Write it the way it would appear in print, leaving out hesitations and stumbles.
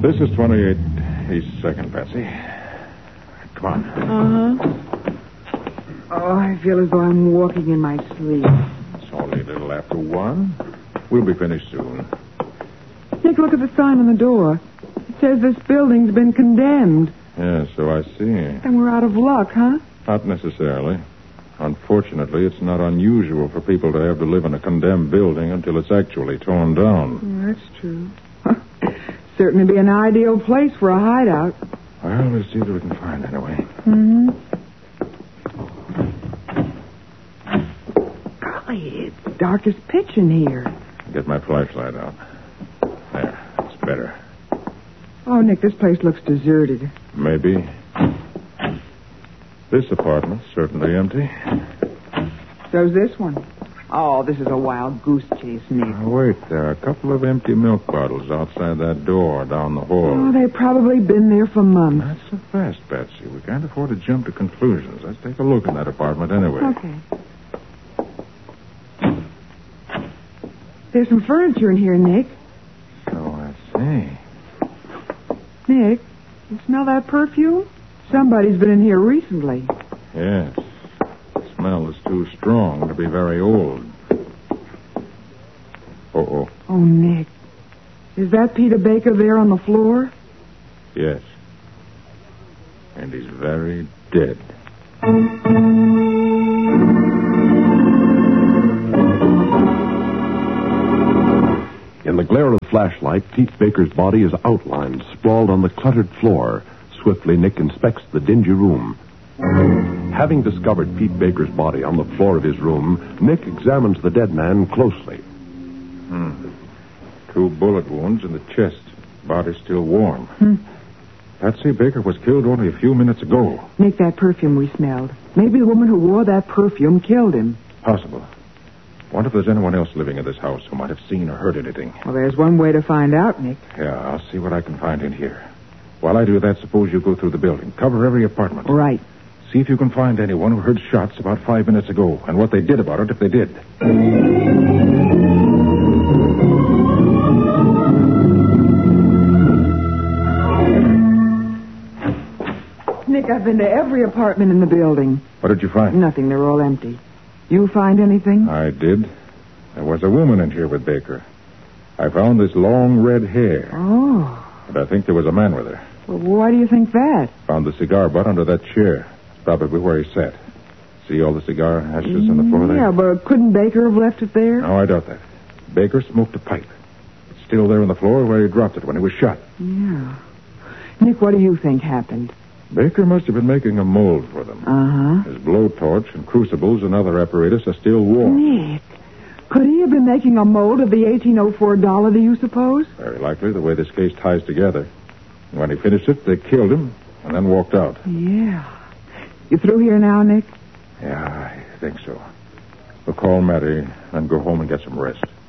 This is 28 East 2nd, Patsy. Come on. Uh-huh. Oh, I feel as though I'm walking in my sleep. It's only a little after 1. We'll be finished soon. Nick, look at the sign on the door. It says this building's been condemned. Yeah, so I see. Then we're out of luck, huh? Not necessarily. Unfortunately, it's not unusual for people to have to live in a condemned building until it's actually torn down. Yeah, that's true. Certainly be an ideal place for a hideout. Well, we'll see what we can find anyway. Mm-hmm. Golly, it's dark as pitch in here. Get my flashlight out. There, it's better. Oh, Nick, this place looks deserted. Maybe. This apartment's certainly empty. So's this one. Oh, this is a wild goose chase, Nick. Now, wait, there are a couple of empty milk bottles outside that door down the hall. Oh, they've probably been there for months. Not so fast, Patsy. We can't afford to jump to conclusions. Let's take a look in that apartment anyway. Okay. There's some furniture in here, Nick. So I see. Nick, you smell that perfume? Somebody's been in here recently. Yes. The smell is too strong to be very old. Uh-oh. Oh, Nick. Is that Peter Baker there on the floor? Yes. And he's very dead. In the glare of the flashlight, Pete Baker's body is outlined, sprawled on the cluttered floor. Swiftly, Nick inspects the dingy room. Having discovered Pete Baker's body on the floor of his room, Nick examines the dead man closely. 2 bullet wounds in the chest. Body still warm. Patsy, Baker was killed only a few minutes ago. Nick, that perfume we smelled. Maybe the woman who wore that perfume killed him. Possible. Wonder if there's anyone else living in this house who might have seen or heard anything. Well, there's one way to find out, Nick. Yeah, I'll see what I can find in here. While I do that, suppose you go through the building. Cover every apartment. Right. See if you can find anyone who heard shots about 5 minutes ago and what they did about it if they did. Nick, I've been to every apartment in the building. What did you find? Nothing. They're all empty. You find anything? I did. There was a woman in here with Baker. I found this long red hair. Oh. But I think there was a man with her. Well, why do you think that? Found the cigar butt under that chair. Probably where he sat. See all the cigar ashes on the floor there? Yeah, but couldn't Baker have left it there? No, I doubt that. Baker smoked a pipe. It's still there on the floor where he dropped it when he was shot. Yeah. Nick, what do you think happened? Baker must have been making a mold for them. Uh-huh. His blowtorch and crucibles and other apparatus are still warm. Nick, could he have been making a mold of the 1804 dollar, do you suppose? Very likely, the way this case ties together. And when he finished it, they killed him and then walked out. Yeah. You through here now, Nick? Yeah, I think so. We'll call Matty and go home and get some rest.